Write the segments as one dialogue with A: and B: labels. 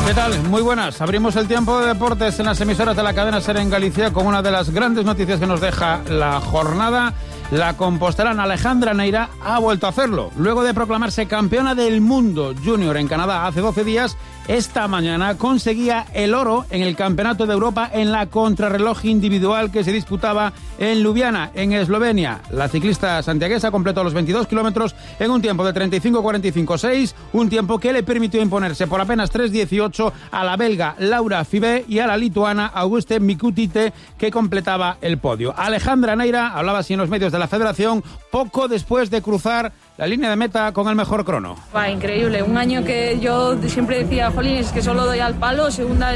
A: ¿Qué tal? Muy buenas. Abrimos el tiempo de deportes en las emisoras de la cadena SER en Galicia con una de las grandes noticias que nos deja la jornada. La compostelana Alejandra Neira ha vuelto a hacerlo. Luego de proclamarse campeona del mundo junior en Canadá hace 12 días, esta mañana conseguía el oro en el Campeonato de Europa en la contrarreloj individual que se disputaba en Ljubljana, en Eslovenia. La ciclista santiaguesa completó los 22 kilómetros en un tiempo de 35:45:6, un tiempo que le permitió imponerse por apenas 3:18 a la belga Laura Fibé y a la lituana Auguste Mikutite, que completaba el podio. Alejandra Neira hablaba así en los medios de la Federación poco después de cruzar la línea de meta con el mejor crono.
B: Increíble, un año que yo siempre decía, jolín, es que solo doy al palo, segunda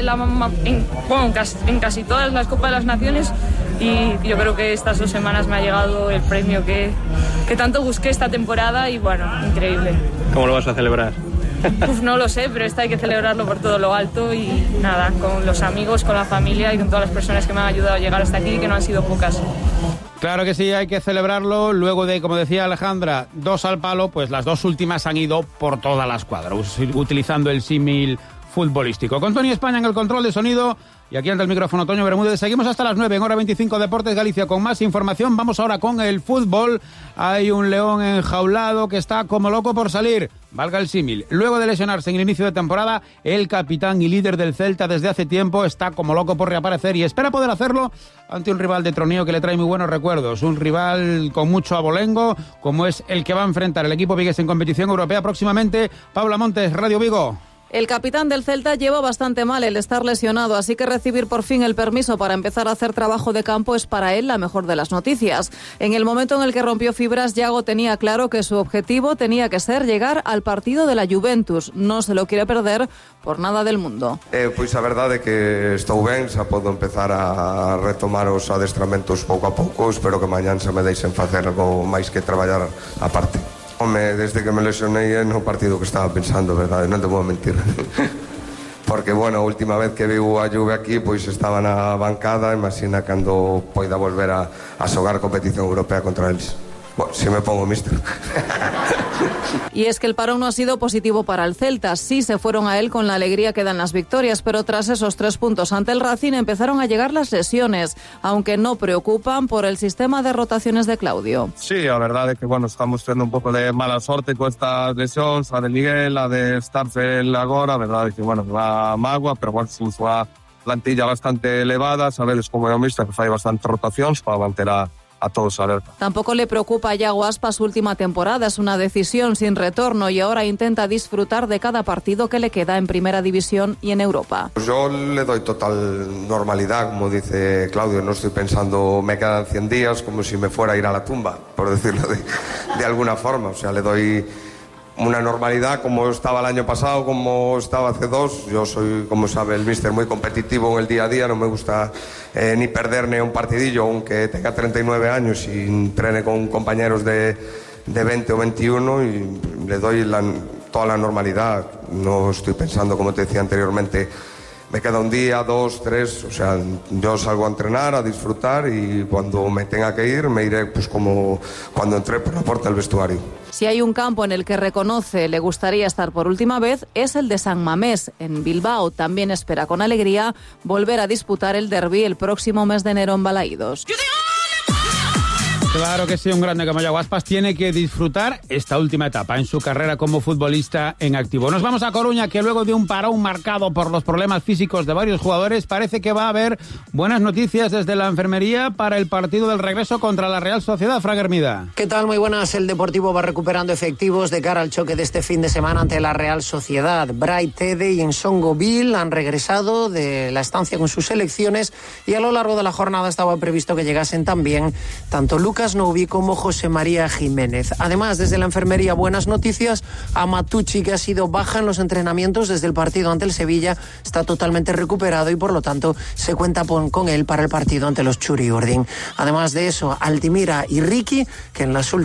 B: en casi todas las Copas de las Naciones, y yo creo que estas 2 semanas me ha llegado el premio que tanto busqué esta temporada y bueno, increíble.
C: ¿Cómo lo vas a celebrar?
B: No lo sé, pero esto hay que celebrarlo por todo lo alto y nada, con los amigos, con la familia y con todas las personas que me han ayudado a llegar hasta aquí, que no han sido pocas.
A: Claro que sí, hay que celebrarlo. Luego de, como decía Alejandra, 2 al palo, pues las 2 últimas han ido por toda la escuadra, utilizando el símil futbolístico. Con Tony España en el control de sonido y aquí ante el micrófono Toño Bermúdez. Seguimos hasta las 9 en hora 25 Deportes Galicia con más información. Vamos ahora con el fútbol. Hay un león enjaulado que está como loco por salir, valga el símil. Luego de lesionarse en el inicio de temporada, el capitán y líder del Celta desde hace tiempo está como loco por reaparecer y espera poder hacerlo ante un rival de troneo que le trae muy buenos recuerdos. Un rival con mucho abolengo, como es el que va a enfrentar el equipo vigués en competición europea próximamente. Paula Montes, Radio Vigo.
D: El capitán del Celta lleva bastante mal el estar lesionado, así que recibir por fin el permiso para empezar a hacer trabajo de campo es para él la mejor de las noticias. En el momento en el que rompió fibras, Yago tenía claro que su objetivo tenía que ser llegar al partido de la Juventus. No se lo quiere perder por nada del mundo.
E: Pois a verdade é que estou ben, xa podo empezar a retomar os adestramentos pouco a pouco. Espero que mañán se me deixen facer algo máis que traballar a parte. Home, desde que me lesionei no partido que estaba pensando, verdade, non te vou mentir. Porque, bueno, a última vez que viu a Juve aquí, pois estaba na bancada, imagina cando poida volver a xogar competición europea contra eles. Bueno, si me pongo mister.
D: Y es que el parón no ha sido positivo para el Celta. Sí se fueron a él con la alegría que dan las victorias, pero tras esos 3 puntos ante el Racing empezaron a llegar las lesiones, aunque no preocupan por el sistema de rotaciones de Claudio.
F: Sí, a verdade é que, bueno, estamos tendo un pouco de mala sorte con estas lesións, a de Miguel, a de Starfel agora, a verdade é que, bueno, va mágoa, pero, bueno, sin súa plantilla bastante elevada, sabedes como é o míster que fai bastantes rotacións para manter a todos alerta.
D: Tampoco le preocupa a Yago Aspas su última temporada, es una decisión sin retorno y ahora intenta disfrutar de cada partido que le queda en Primera División y en Europa.
E: Pues yo le doy total normalidad, como dice Claudio, no estoy pensando me quedan 100 días como si me fuera a ir a la tumba, por decirlo de alguna forma, o sea, le doy una normalidad como estaba el año pasado, como estaba hace 2. Yo soy, como sabe el míster, muy competitivo en el día a día, no me gusta ni perder ni un partidillo, aunque tenga 39 años y entrene con compañeros de 20 o 21 y le doy toda la normalidad. No estoy pensando, como te decía anteriormente, me queda un día, 2, 3, o sea, yo salgo a entrenar, a disfrutar y cuando me tenga que ir me iré pues como cuando entré por la puerta del vestuario.
D: Si hay un campo en el que reconoce le gustaría estar por última vez es el de San Mamés, en Bilbao. También espera con alegría volver a disputar el derbi el próximo mes de enero en Balaídos.
A: Claro que sí, un grande como Yago Aspas tiene que disfrutar esta última etapa en su carrera como futbolista en activo. Nos vamos a Coruña, que luego de un parón marcado por los problemas físicos de varios jugadores, parece que va a haber buenas noticias desde la enfermería para el partido del regreso contra la Real Sociedad. Fran Hermida.
G: ¿Qué tal? Muy buenas. El Deportivo va recuperando efectivos de cara al choque de este fin de semana ante la Real Sociedad. Bright Tede y Nsongo Bill han regresado de la estancia con sus selecciones y a lo largo de la jornada estaba previsto que llegasen también tanto Lucas Noubi como José María Jiménez. Además, desde la enfermería, buenas noticias. A Matucci, que ha sido baja en los entrenamientos desde el partido ante el Sevilla, está totalmente recuperado y por lo tanto se cuenta con él para el partido ante los Txuri Urdin. Además de eso, Altimira y Ricky, que en las últimas